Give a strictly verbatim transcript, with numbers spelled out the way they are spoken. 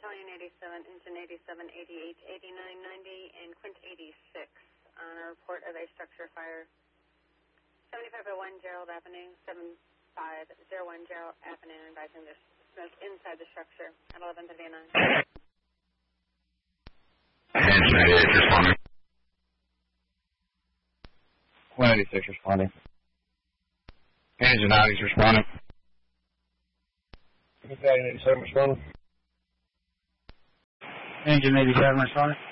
Battalion eighty-seven, Engine eighty-seven, eighty-eight, eighty-nine, ninety, and Quint eighty-six on a report of a structure fire. seventy-five oh one Gerald Avenue, seventy-five oh one Gerald Avenue, advising there's smoke inside the structure at eleven fifty-nine. Engine eighty-eight responding. Quint eighty-six responding. Engine ninety's responding. Battalion eighty-seven responding. Engine eighty-seven responding.